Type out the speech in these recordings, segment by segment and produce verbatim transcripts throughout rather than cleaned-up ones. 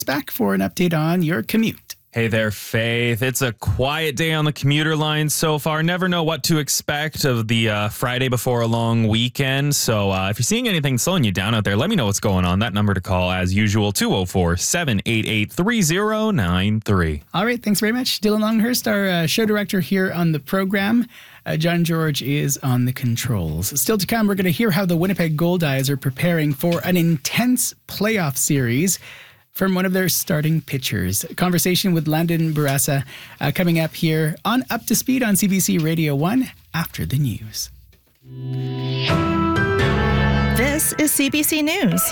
back for an update on your commute. Hey there, Faith. It's a quiet day on the commuter line so far. Never know what to expect of the uh, Friday before a long weekend. So uh, if you're seeing anything slowing you down out there, let me know what's going on. That number to call, as usual, two oh four, seven eight eight, three oh nine three. All right, thanks very much. Dylan Longhurst, our uh, show director here on the program. Uh, John George is on the controls. Still to come, we're going to hear how the Winnipeg Goldeyes are preparing for an intense playoff series from one of their starting pitchers. A conversation with Landon Barassa uh, coming up here on Up to Speed on C B C Radio one after the news. This is C B C News.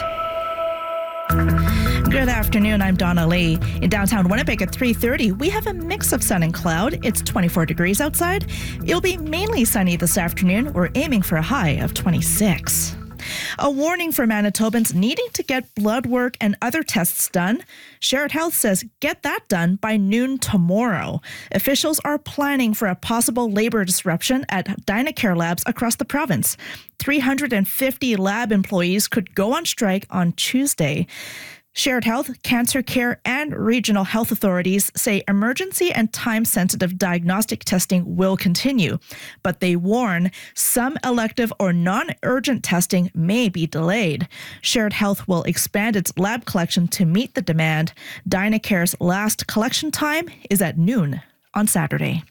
Good afternoon, I'm Donna Lee. In downtown Winnipeg at three thirty, we have a mix of sun and cloud. It's twenty-four degrees outside. It'll be mainly sunny this afternoon. We're aiming for a high of twenty-six. A warning for Manitobans needing to get blood work and other tests done. Sherrod Health says get that done by noon tomorrow. Officials are planning for a possible labor disruption at Dynacare labs across the province. three hundred fifty lab employees could go on strike on Tuesday. Sherrod Health, Cancer Care, and regional health authorities say emergency and time-sensitive diagnostic testing will continue, but they warn some elective or non-urgent testing may be delayed. Sherrod Health will expand its lab collection to meet the demand. Dynacare's last collection time is at noon on Saturday.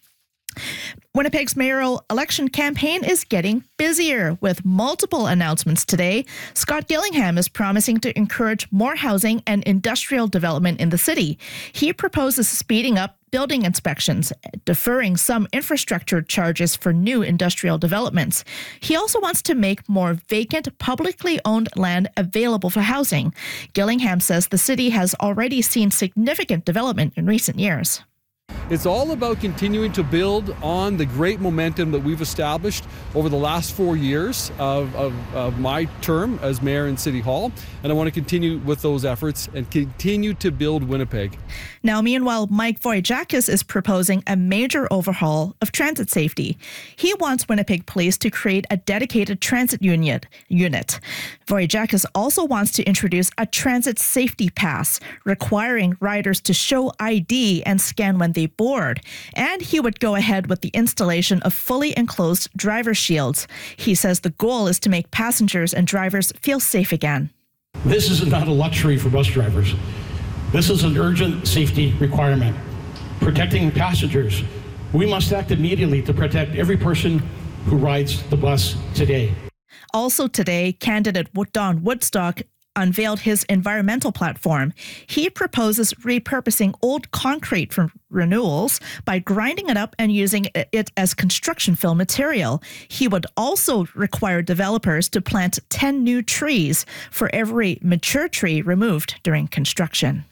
Winnipeg's mayoral election campaign is getting busier with multiple announcements today. Scott Gillingham is promising to encourage more housing and industrial development in the city. He proposes speeding up building inspections, deferring some infrastructure charges for new industrial developments. He also wants to make more vacant, publicly owned land available for housing. Gillingham says the city has already seen significant development in recent years. It's all about continuing to build on the great momentum that we've established over the last four years of, of, of my term as mayor in City Hall. And I want to continue with those efforts and continue to build Winnipeg. Now, meanwhile, Mike Voyjakis is proposing a major overhaul of transit safety. He wants Winnipeg Police to create a dedicated transit unit. unit. Voyjakis also wants to introduce a transit safety pass, requiring riders to show I D and scan when they board. And he would go ahead with the installation of fully enclosed driver shields. He says the goal is to make passengers and drivers feel safe again. This is not a luxury for bus drivers. This is an urgent safety requirement. Protecting passengers. We must act immediately to protect every person who rides the bus today. Also today, candidate Don Woodstock unveiled his environmental platform. He proposes repurposing old concrete for renewals by grinding it up and using it as construction fill material. He would also require developers to plant ten new trees for every mature tree removed during construction.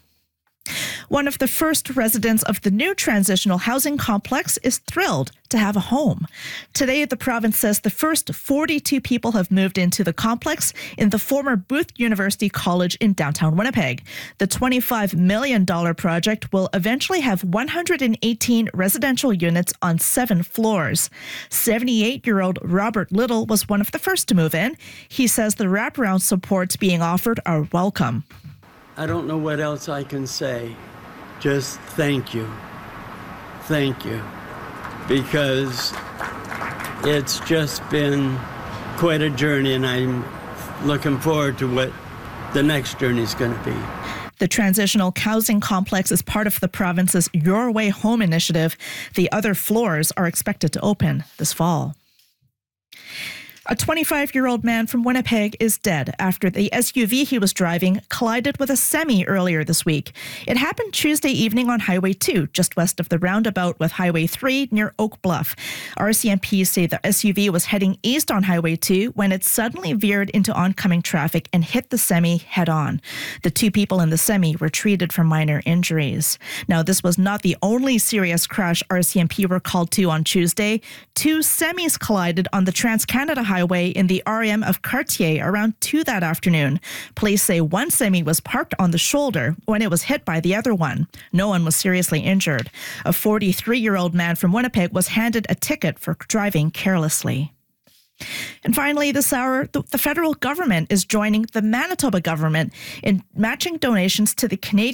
One of the first residents of the new transitional housing complex is thrilled to have a home. Today, the province says the first forty-two people have moved into the complex in the former Booth University College in downtown Winnipeg. The twenty-five million dollars project will eventually have one hundred eighteen residential units on seven floors. seventy-eight-year-old Robert Little was one of the first to move in. He says the wraparound supports being offered are welcome. I don't know what else I can say. Just thank you. Thank you. Because it's just been quite a journey, and I'm looking forward to what the next journey is going to be. The transitional housing complex is part of the province's Your Way Home initiative. The other floors are expected to open this fall. A twenty-five-year-old man from Winnipeg is dead after the S U V he was driving collided with a semi earlier this week. It happened Tuesday evening on Highway two, just west of the roundabout with Highway three near Oak Bluff. R C M P say the S U V was heading east on Highway two when it suddenly veered into oncoming traffic and hit the semi head-on. The two people in the semi were treated for minor injuries. Now, this was not the only serious crash R C M P were called to on Tuesday. Two semis collided on the Trans-Canada Highway Highway in the R E M of Cartier around two that afternoon. Police say one semi was parked on the shoulder when it was hit by the other one. No one was seriously injured. A forty-three-year-old man from Winnipeg was handed a ticket for driving carelessly. And finally, this hour, the, the federal government is joining the Manitoba government in matching donations to the Canadian